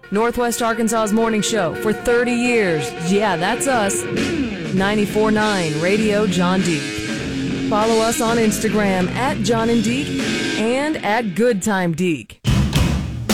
Northwest Arkansas's morning show for 30 years. Yeah, that's us. 94.9 Radio John Deek. Follow us on Instagram at John and Deek and at Good Time Deek.